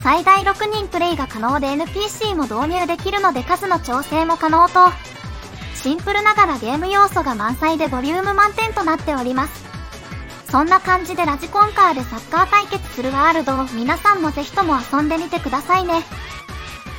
最大6人プレイが可能で NPC も導入できるので数の調整も可能と、シンプルながらゲーム要素が満載でボリューム満点となっております。そんな感じでラジコンカーでサッカー対決するワールドを皆さんもぜひとも遊んでみてくださいね。